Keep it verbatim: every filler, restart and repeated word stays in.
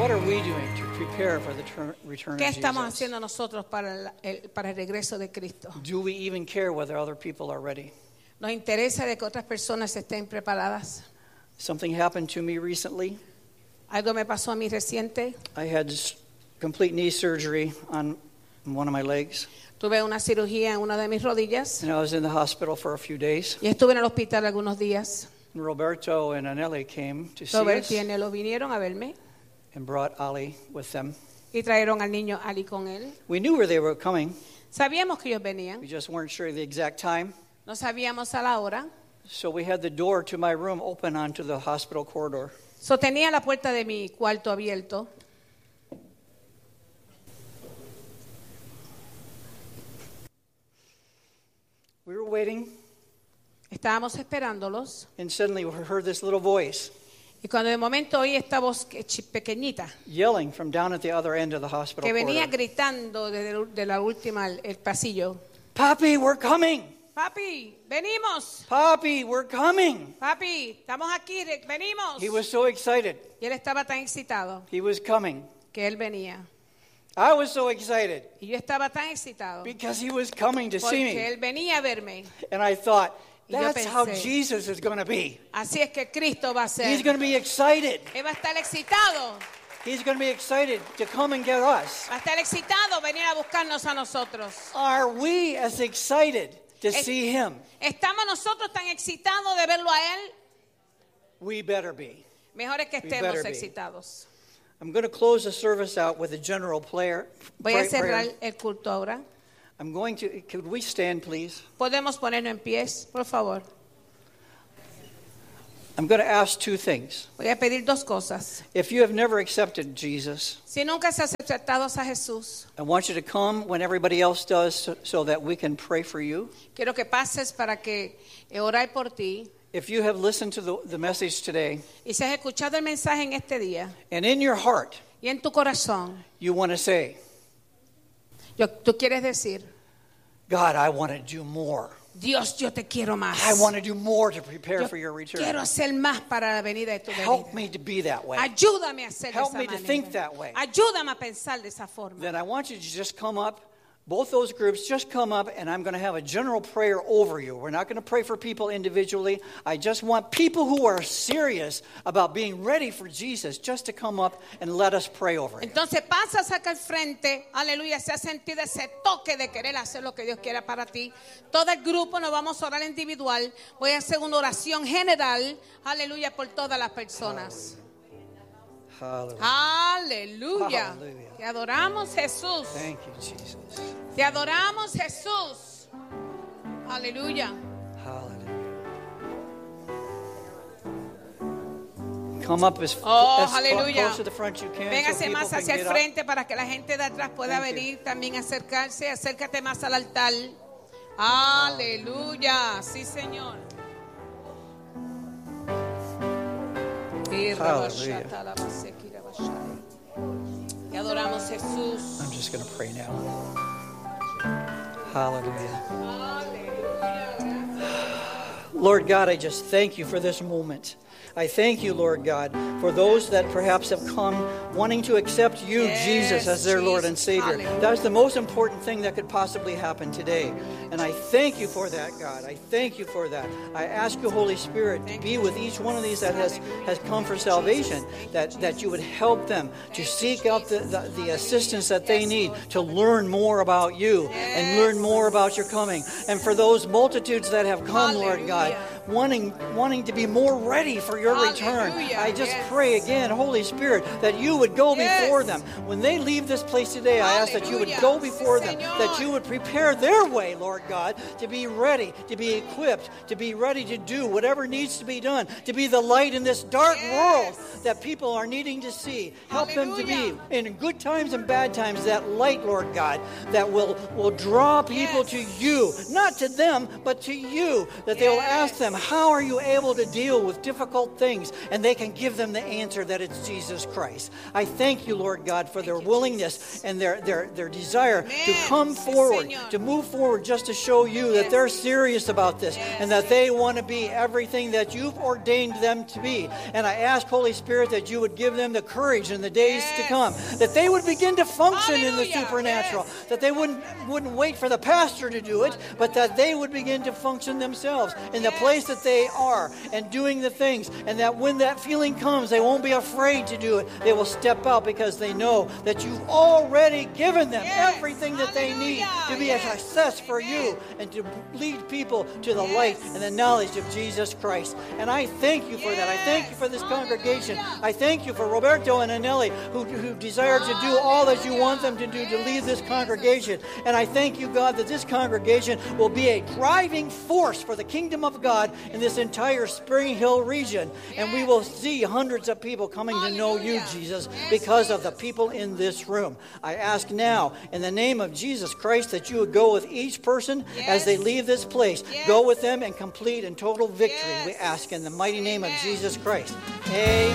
What are we doing to prepare for the ter- return ¿Qué of estamos Jesus? haciendo nosotros para el, el- para el regreso de Cristo? Do we even care whether other people are ready? ¿Nos interesa de que otras personas estén preparadas? Something happened to me recently. Algo me pasó a mí reciente. I had s- complete knee surgery on one of my legs, Tuve una cirugía en una de mis rodillas and I was in the hospital for a few days. y estuve en el hospital algunos días. And Roberto and Anneli came to see Roberto us y Enelo vinieron a verme and brought Ali with them. y trajeron al niño Ali con él. We knew where they were coming. Sabíamos que ellos We venían, just weren't sure the exact time. no sabíamos a la hora. So we had the door to my room open onto the hospital corridor. So, tenía la puerta de mi cuarto abierto. We were waiting, Estábamos esperándolos and suddenly we heard this little voice y cuando de momento oí esta voz que- chi- pequeñita yelling from down at the other end of the hospital que venía corridor. gritando desde el- de la última el, el pasillo. Papi, we're coming. Papi, venimos. Papi, we're coming. Papi, estamos aquí, re- venimos. He was so excited. Y él estaba tan excitado He was coming. que él venía. I was so excited Y yo estaba tan excitado because he was coming to see porque me. él venía a verme. And I thought, Y yo that's how pensé, Jesus is going to be. Así es que Cristo va a ser. He's going to be excited. Él va a estar excitado. He's going to be excited to come and get us. Va a estar excitado venir a buscarnos a nosotros. Are we as excited to Es- see him? ¿Estamos nosotros tan excitados de verlo a él? We better be. Mejor es que We estemos better be. excitados. I'm going to close the service out with a general prayer. Voy a pray- cerrar prayer. el culto ahora. I'm going to, could we stand, please? Podemos ponernos en pies, por favor. I'm going to ask two things. Voy a pedir dos cosas. If you have never accepted Jesus, Si nunca has aceptado a Jesús, I want you to come when everybody else does so, so that we can pray for you. quiero que pases para que eh, orar por ti. If you have listened to the, the message today, Y si has escuchado el mensaje en este día and in your heart y en tu corazón, you want to say, yo- tú quieres decir, God, I want to do more. Dios, yo te quiero más. I want to do more to prepare Yo for your return. quiero hacer más para la venida de tu Help venida. me to be that way. Ayúdame a hacer Help de me esa to manera. think that way. Ayúdame a pensar de esa forma. Then I want you to just come up, both those groups, just come up, and I'm going to have a general prayer over you. We're not going to pray for people individually. I just want people who are serious about being ready for Jesus just to come up and let us pray over you. Entonces pasas acá al frente, aleluya, se ha sentido ese toque de querer hacer lo que Dios quiera para ti. Todo el grupo nos vamos a orar individual. Voy a hacer una oración general, aleluya, por todas las personas. Hallelujah. Aleluya. Aleluya. Te adoramos, Jesús. Thank you, Jesus. Te adoramos, Jesús. Aleluya. Hallelujah. Come up as, Oh, as far- aleluya. close to the front you can. so Véngase people más can hacia el get up. frente para que la gente de atrás pueda Thank you. venir también a acercarse. Acércate más al altar. Aleluya. Sí, Señor. Hallelujah. Te adoramos, Jesús. I'm just going to pray now. Hallelujah. Lord God, I just thank you for this moment. I thank you, Lord God, for those that perhaps have come wanting to accept you, Yes, Jesus, as their Lord and Jesus. Savior. Hallelujah. That's the most important thing that could possibly happen today. And I thank you for that, God. I thank you for that. I ask you, Holy Spirit, to Thank be you, with each one of these that has, has come for salvation, that, that you would help them to seek out the, the, the assistance that they need to learn more about you and learn more about your coming. And for those multitudes that have come, Lord God, Hallelujah. wanting wanting to be more ready for your return, Hallelujah. I just Yes. pray again, Holy Spirit, that you would go Yes. before them. When they leave this place today, I ask that you would go Hallelujah. before Sí, them, Señor. that you would prepare their way, Lord God, to be ready, to be equipped, to be ready to do whatever needs to be done, to be the light in this dark Yes. world that people are needing to see. Help them to be, Hallelujah. in good times and bad times, that light, Lord God, that will, will draw people Yes. to you, not to them, but to you, that they will ask Yes. them, how are you able to deal with difficult things? And they can give them the answer that it's Jesus Christ. I thank you, Lord God, for their you, willingness Jesus. and their, their, their desire to Amen. come Sí, forward, Señor. to move forward just to show you that Yes. they're serious about this Yes. and that they want to be everything that you've ordained them to be. And I ask, Holy Spirit, Spirit, that you would give them the courage in the days Yes. to come, that they would begin to function in the Hallelujah. supernatural, Yes. that they wouldn't wouldn't wait for the pastor to do it, but that they would begin to function themselves in the Yes. place that they are and doing the things, and that when that feeling comes, they won't be afraid to do it. They will step out because they know that you've already given them Yes. everything that they need Hallelujah. to be Yes. a success for Amen. you and to lead people to the Yes. light and the knowledge of Jesus Christ. And I thank you for that. I thank you for this Yes. congregation. Hallelujah. I thank you for Roberto and Anneli, who, who desire to do all that you want them to do to lead this congregation. And I thank you, God, that this congregation will be a driving force for the kingdom of God in this entire Spring Hill region. And we will see hundreds of people coming to know you, Hallelujah. Jesus, Yes, because of the Jesus. people in this room. I ask now, in the name of Jesus Christ, that you would go with each person as they Yes. leave this place. Yes. Go with them in complete and total victory. Yes. We ask in the mighty name of Amen. Jesus Christ. Amen.